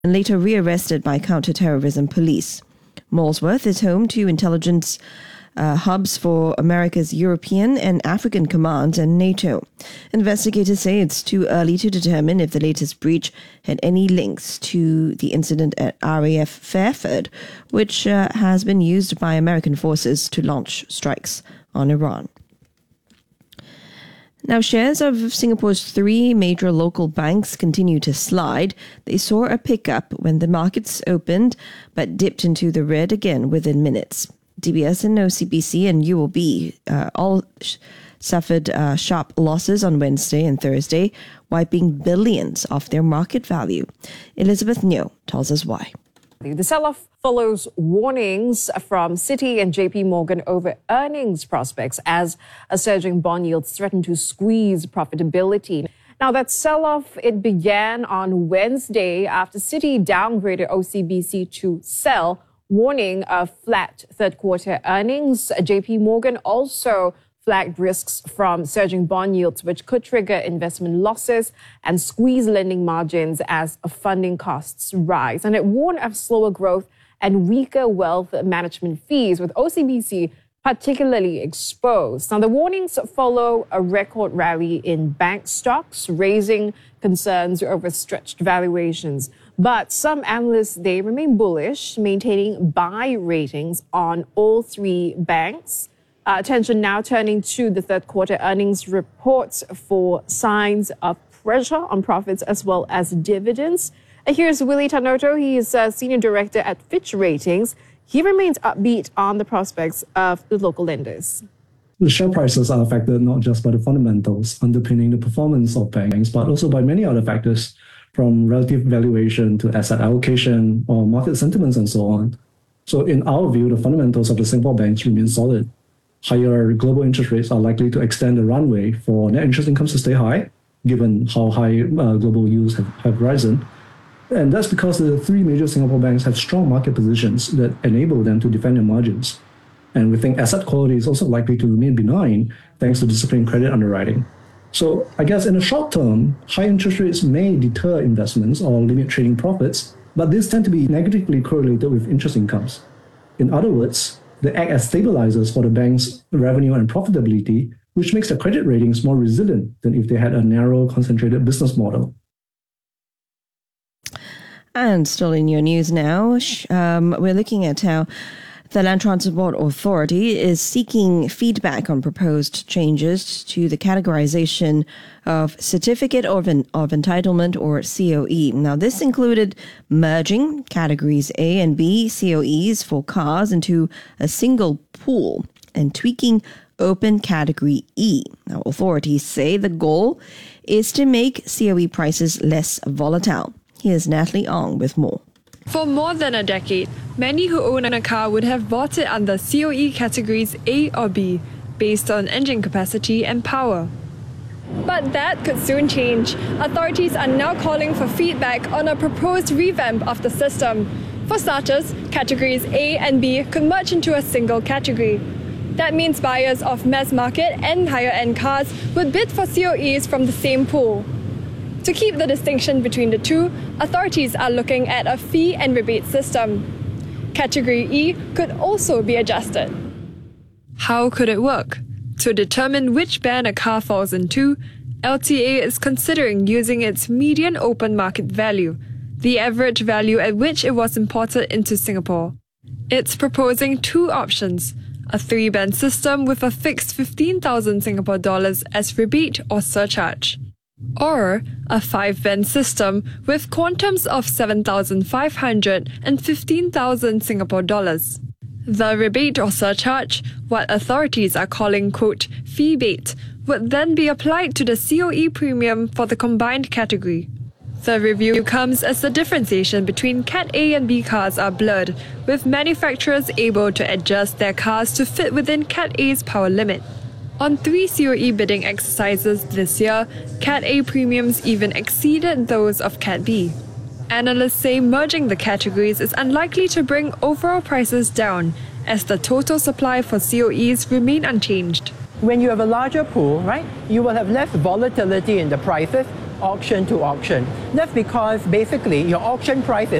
and later rearrested by counter-terrorism police. Molesworth is home to intelligence hubs for America's European and African commands and NATO. Investigators say it's too early to determine if the latest breach had any links to the incident at RAF Fairford, which has been used by American forces to launch strikes on Iran. Now, shares of Singapore's three major local banks continue to slide. They saw a pickup when the markets opened, but dipped into the red again within minutes. DBS and OCBC and UOB all suffered sharp losses on Wednesday and Thursday, wiping billions off their market value. Elizabeth Neo tells us why. The sell-off follows warnings from Citi and JP Morgan over earnings prospects as a surging bond yields threaten to squeeze profitability. Now, that sell-off, it began on Wednesday after Citi downgraded OCBC to sell, warning of flat third-quarter earnings. JP Morgan also flagged risks from surging bond yields, which could trigger investment losses and squeeze lending margins as funding costs rise. And it warned of slower growth and weaker wealth management fees, with OCBC particularly exposed. Now, the warnings follow a record rally in bank stocks, raising concerns over stretched valuations. But some analysts, they remain bullish, maintaining buy ratings on all three banks. Attention now turning to the third quarter earnings reports for signs of pressure on profits as well as dividends. Here's Willie Tanoto. He is Senior Director at Fitch Ratings. He remains upbeat on the prospects of the local lenders. The share prices are affected not just by the fundamentals underpinning the performance of banks, but also by many other factors, from relative valuation to asset allocation or market sentiments and so on. So in our view, the fundamentals of the Singapore banks remain solid. Higher global interest rates are likely to extend the runway for net interest incomes to stay high, given how high global yields have risen. And that's because the three major Singapore banks have strong market positions that enable them to defend their margins. And we think asset quality is also likely to remain benign thanks to disciplined credit underwriting. So I guess in the short term, high interest rates may deter investments or limit trading profits, but these tend to be negatively correlated with interest incomes. In other words, they act as stabilizers for the bank's revenue and profitability, which makes their credit ratings more resilient than if they had a narrow, concentrated business model. And still in your news now, we're looking at how the Land Transport Authority is seeking feedback on proposed changes to the categorization of Certificate of Entitlement, or COE. Now, this included merging categories A and B COEs for cars into a single pool and tweaking open category E. Now, authorities say the goal is to make COE prices less volatile. Here's Natalie Ong with more. For more than a decade, many who own a car would have bought it under COE categories A or B, based on engine capacity and power. But that could soon change. Authorities are now calling for feedback on a proposed revamp of the system. For starters, categories A and B could merge into a single category. That means buyers of mass market and higher-end cars would bid for COEs from the same pool. To keep the distinction between the two, authorities are looking at a fee and rebate system. Category E could also be adjusted. How could it work? To determine which band a car falls into, LTA is considering using its median open market value, the average value at which it was imported into Singapore. It's proposing two options: a 3-band system with a fixed 15,000 Singapore dollars as rebate or surcharge, or a 5-band system with quantums of 7,500 and 15,000 Singapore dollars. The rebate or surcharge, what authorities are calling, quote, fee bait, would then be applied to the COE premium for the combined category. The review comes as the differentiation between Cat A and B cars are blurred, with manufacturers able to adjust their cars to fit within Cat A's power limit. On 3 COE bidding exercises this year, Cat A premiums even exceeded those of Cat B. Analysts say merging the categories is unlikely to bring overall prices down, as the total supply for COEs remain unchanged. When you have a larger pool, right, you will have less volatility in the prices, auction to auction. That's because basically your auction price is